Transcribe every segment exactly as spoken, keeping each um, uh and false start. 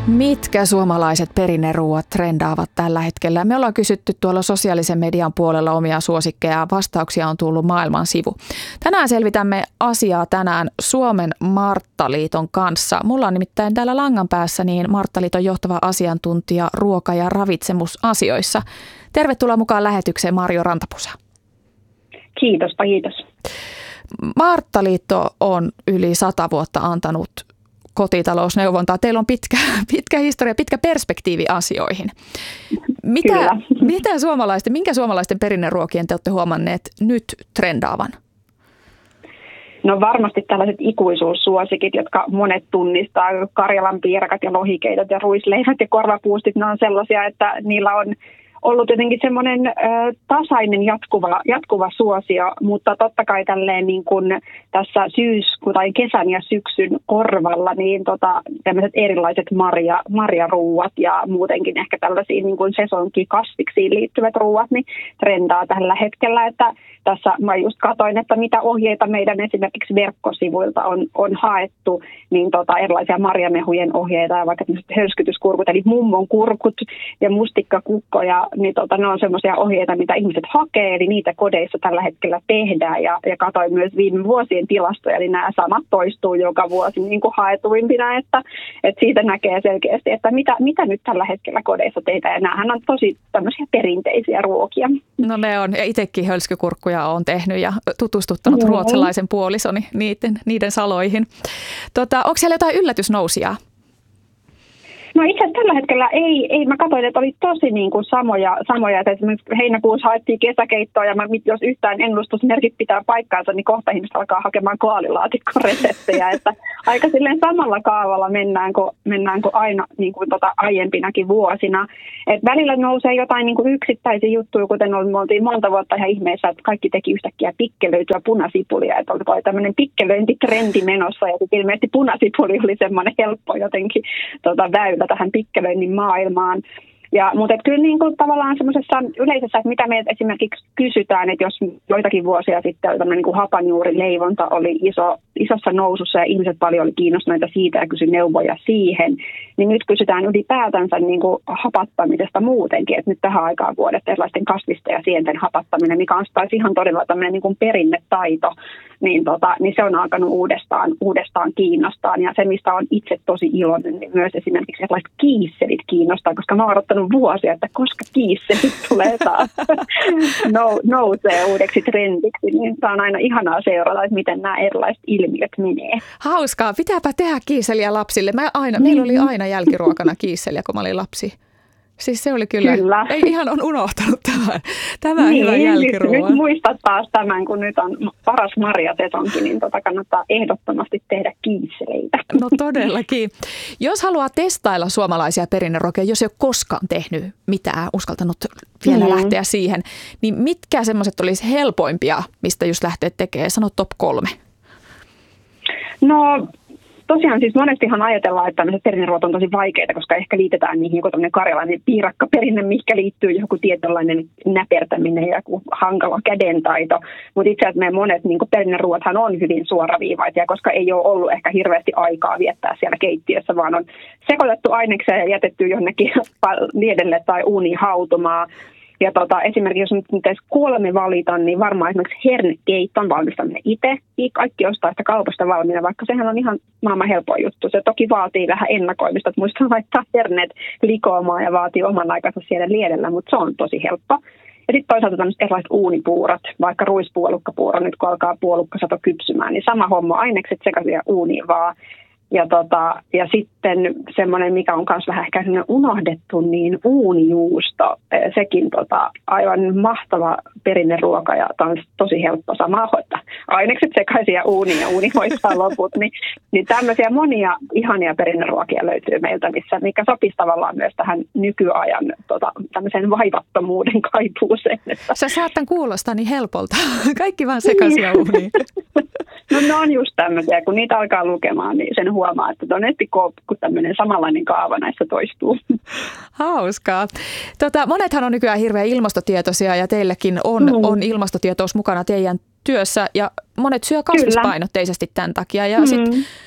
Mitkä suomalaiset perinneruuat trendaavat tällä hetkellä? Me ollaan kysytty tuolla sosiaalisen median puolella omia suosikkeja ja vastauksia on tullut maailman sivu. Tänään selvitämme asiaa tänään Suomen Marttaliiton kanssa. Mulla on nimittäin täällä langan päässä niin Marttaliiton johtava asiantuntija ruoka- ja ravitsemusasioissa. Tervetuloa mukaan lähetykseen Marjo Rantapusa. Kiitos, kiitos. Marttaliitto on yli sata vuotta antanut kotitalousneuvontaa. Teillä on pitkä, pitkä historia, pitkä perspektiivi asioihin. Mitä, mitä suomalaisten, minkä suomalaisten perinneruokien te olette huomanneet nyt trendaavan? No varmasti tällaiset ikuisuussuosikit, jotka monet tunnistaa, Karjalan piirakat ja lohikeitot ja ruisleivät ja korvapuustit, ne on sellaisia, että niillä on ollut jotenkin semmoinen ö, tasainen jatkuva, jatkuva suosio, mutta totta kai tälleen niin kuin tässä syys- tai kesän ja syksyn korvalla, niin tota, tämmöiset erilaiset marja, marjaruuat ja muutenkin ehkä tällaisiin niin kuin sesonkikasviksiin liittyvät ruuat, niin trendaa tällä hetkellä, että tässä mä just katsoin, että mitä ohjeita meidän esimerkiksi verkkosivuilta on, on haettu, niin tota, erilaisia marjamehujen ohjeita ja vaikka hörskytyskurkut, eli mummon kurkut ja mustikkakukko, ja niin tota, ne on semmoisia ohjeita, mitä ihmiset hakee, eli niitä kodeissa tällä hetkellä tehdään, ja, ja katsoin myös viime vuosien tilastoja, eli nämä samat toistuu joka vuosi niin kuin haetuimpina, että, että siitä näkee selkeästi, että mitä, mitä nyt tällä hetkellä kodeissa tehdään, ja näähän on tosi tämmöisiä perinteisiä ruokia. No ne on, ja itsekin hölskykurkkuja olen tehnyt ja tutustuttanut mm-hmm. ruotsalaisen puolisoni niiden, niiden saloihin. Tota, onko siellä jotain yllätysnousia? No itse asiassa tällä hetkellä ei, ei. Mä katsoin, että oli tosi niin kuin samoja, samoja, että esimerkiksi heinäkuussa haettiin kesäkeittoa ja mä, jos yhtään ennustusmerkit pitää paikkaansa, niin kohta ihmiset alkaa hakemaan koalilaatikkoreseptejä, että aika silleen samalla kaavalla mennään kuin, mennään kuin aina niin kuin tota aiempinakin vuosina. Et välillä nousee jotain niin kuin yksittäisiä juttuja, kuten me oltiin monta vuotta ihan ihmeessä, että kaikki teki yhtäkkiä pikkelöityä punasipulia, että oli tämmöinen pikkelöintitrendi menossa ja sitten ilmeisesti punasipuli oli semmoinen helppo jotenkin tota, väylä tähän pikkelöinnin maailmaan. Ja, mutta et kyllä niin kuin tavallaan semmoisessa yleisessä, että mitä me esimerkiksi kysytään, että jos joitakin vuosia sitten tämmöinen niin kuin hapanjuurileivonta oli iso, isossa nousussa ja ihmiset paljon oli kiinnostuneita siitä ja kysyi neuvoja siihen, niin nyt kysytään ylipäätänsä niin kuin hapattamisesta muutenkin, että nyt tähän aikaan vuodet erilaisten kasvisten ja sienten hapattaminen, mikä on taas ihan todella tämmöinen niin kuin perinnetaito, niin, tota, niin se on alkanut uudestaan, uudestaan kiinnostaa. Ja se, mistä on itse tosi iloinen, niin myös esimerkiksi erilaiset kiisselit kiinnostaa, koska mä oon odottanut vuosia, että koska kiisselit tulee taas nousee uudeksi trendiksi, niin tämä on aina ihanaa seurata, että miten nämä erilaiset ilmiöt menee. Hauskaa, pitääpä tehdä kiisseliä lapsille. Mä aina, meillä oli aina jälkiruokana kiisseliä, kun mä olin lapsi. Siis se oli kyllä, kyllä. Ei ihan on unohtanut tämän, tämän niin, hyvän jälkiruoan. Nyt, nyt muistat taas tämän, kun nyt on paras marjasesonkin, niin tota kannattaa ehdottomasti tehdä kiisseleitä. No todellakin. Jos haluaa testailla suomalaisia perinneruokia, jos ei ole koskaan tehnyt mitään, uskaltanut vielä mm. lähteä siihen, niin mitkä semmoiset olisi helpoimpia, mistä just lähtee tekemään? Sano top kolme. No tosiaan siis monestihan ajatellaan, että tämmöiset perinneruot on tosi vaikeita, koska ehkä liitetään niihin joku tämmöinen karjalainen piirakkaperinne, mihinkä liittyy joku tietynlainen näpertäminen ja joku hankala kädentaito. Mutta itse asiassa meidän monet niin perinneruothan on hyvin suoraviivaisia, koska ei ole ollut ehkä hirveästi aikaa viettää siellä keittiössä, vaan on sekoitettu ainekseen ja jätetty jonnekin liedelle tai uuniin hautumaan. Ja tota, esimerkiksi jos nyt pitäisi kolme valita, niin varmaan esimerkiksi hernekeiton valmistaminen itse. Kaikki ostaa sitä kaupasta valmiina, vaikka sehän on ihan maailman helpoin juttu. Se toki vaatii vähän ennakoimista, että muistaa laittaa herneet likoamaan ja vaatii oman aikansa siellä liedellä, mutta se on tosi helppo. Ja sitten toisaalta tämmöiset erilaiset uunipuurot, vaikka ruispuolukkapuuro, nyt kun alkaa puolukkasato kypsymään, niin sama homma, ainekset sekaisin ja uuniin vaan. Ja, tota, ja sitten semmoinen, mikä on myös vähän ehkä unohdettu, niin uunijuusto. Sekin tota, aivan mahtava perinneruoka ja tämä on tosi helppo samaa hoitaa. Ainekset sekaisin ja uuni ja uuni hoitaa loput. Niin, niin tämmöisiä monia ihania perinneruokia löytyy meiltä, missä, mikä sopisi tavallaan myös tähän nykyajan tota, tämmöisen vaivattomuuden kaipuuseen. Sä saat tämän kuulostaa niin helpolta. Kaikki vaan sekaisin ja uuniin. No ne on just tämmöisiä, kun niitä alkaa lukemaan, niin sen huomaa, että todennäköisesti kun tämmöinen samanlainen kaava näissä toistuu. Hauskaa. Tota, monethan on nykyään hirveän ilmastotietoisia ja teilläkin on, mm. on ilmastotietos mukana teidän työssä ja monet syö kasvispainotteisesti tämän takia. Ja mm. sit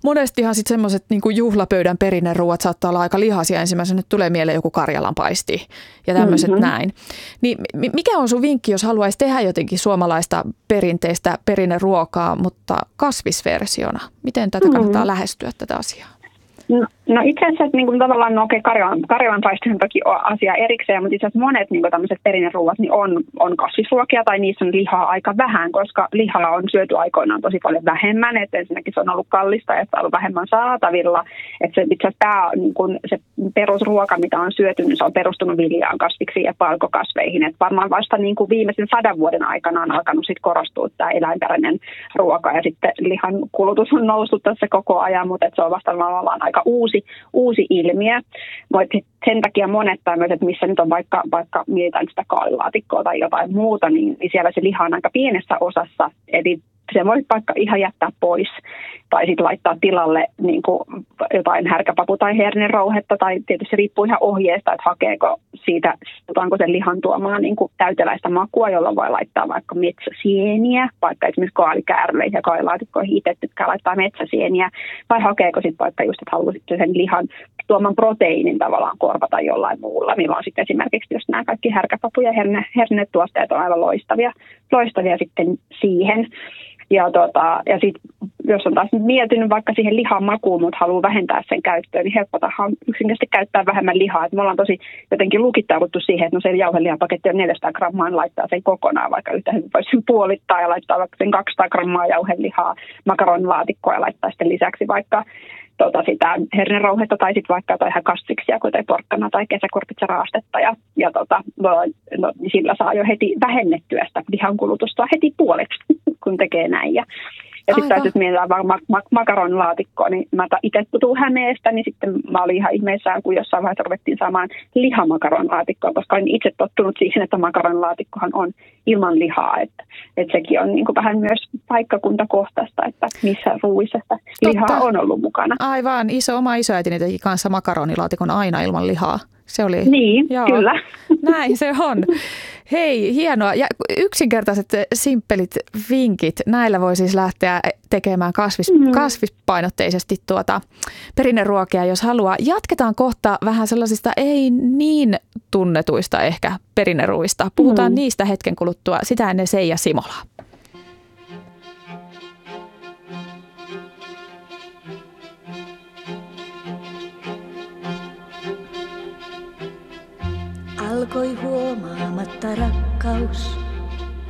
monestihan sitten semmoiset niinku juhlapöydän perinneruuat saattaa olla aika lihaisia. Ensimmäisenä nyt tulee mieleen joku karjalanpaisti ja tämmöiset mm-hmm. näin. Niin mikä on sun vinkki, jos haluaisi tehdä jotenkin suomalaista perinteistä perinneruokaa, mutta kasvisversiona? Miten tätä kannattaa mm-hmm. lähestyä tätä asiaa? No, no itse asiassa niin kuin tavallaan, no okei, Karjalan, Karjalan paisti on toki asia erikseen, mutta itse asiassa monet niin kuin tämmöiset perinneruuat niin on, on kasvisruokia tai niissä on lihaa aika vähän, koska lihaa on syöty aikoinaan tosi paljon vähemmän, että ensinnäkin se on ollut kallista ja se on ollut vähemmän saatavilla, että se itse asiassa tämä niin kuin se perusruoka, mitä on syöty, niin se on perustunut viljaan, kasviksiin ja palkokasveihin, että varmaan vasta niin kuin viimeisen sadan vuoden aikana on alkanut sitten korostua tämä eläinperäinen ruoka ja sitten lihan kulutus on noussut tässä koko ajan, mutta se on vasta tavallaan aika uusi, uusi ilmiö. Mutta sen takia monet tämmöiset, missä nyt on vaikka, vaikka mietitään sitä kaalilaatikkoa tai jotain muuta, niin, niin siellä se liha on aika pienessä osassa. Eli se voi vaikka ihan jättää pois tai sitten laittaa tilalle niin kuin jotain härkäpapu- tai hernerouhetta, tai tietysti se riippuu ihan ohjeesta, että hakeeko siitä, otetaanko sen lihan tuomaan niin kuin täyteläistä makua, jolloin voi laittaa vaikka metsäsieniä, vaikka esimerkiksi kaalikäärleihin ja kaalilaatikkoihin itse tykkää laittaa metsäsieniä, vai hakeeko sitten vaikka just, että haluaa sitten sen lihan tuoman proteiinin tavallaan korvata jollain muulla, milloin sitten esimerkiksi just nämä kaikki härkäpapu- ja herne, hernetuosteet on aivan loistavia, loistavia sitten siihen. Ja, tota, ja sitten jos on taas miettinyt vaikka siihen lihan makuun, mutta haluaa vähentää sen käyttöön, niin helppotahan yksinkertaisesti käyttää vähemmän lihaa. Et me ollaan tosi jotenkin lukittauduttu siihen, että no se jauhelihapaketti on neljäsataa grammaa, niin laittaa sen kokonaan, vaikka yhtä hyvin voisi sen puolittaa ja laittaa vaikka sen kaksisataa grammaa jauhelihaa makaronilaatikkoa ja laittaa sitten lisäksi vaikka Tota sitä hernerouhetta tai sitten vaikka jotain ihan kasviksia, kuten porkkana tai kesäkurpitsaraastetta. Ja, ja tota, no, no, sillä saa jo heti vähennettyä sitä lihankulutusta heti puoleksi, kun tekee näin. Ja, ja sitten taas jos mietitään vaan mak- mak- makaronilaatikkoa, niin mä itse tutun Hämeestä, niin sitten mä olin ihan ihmeissään, kun jossain vaiheessa ruvettiin saamaan lihamakaronilaatikkoa, koska olin itse tottunut siihen, että makaronilaatikkohan on ilman lihaa. Että, että sekin on niin kuin vähän myös paikkakuntakohtaista, että missä ruuissa sitä lihaa on ollut mukana. Aivan, iso, oma isoäitini teki kanssa makaronilaatikon aina ilman lihaa. Se oli, niin, joo, kyllä. Näin se on. Hei, hienoa. Ja yksinkertaiset, simppelit vinkit. Näillä voi siis lähteä tekemään kasvis, mm. kasvispainotteisesti tuota perinneruokia, jos haluaa. Jatketaan kohta vähän sellaisista ei niin tunnetuista ehkä perinneruista. Puhutaan mm. niistä hetken kuluttua. Sitä ennen Seija Simola.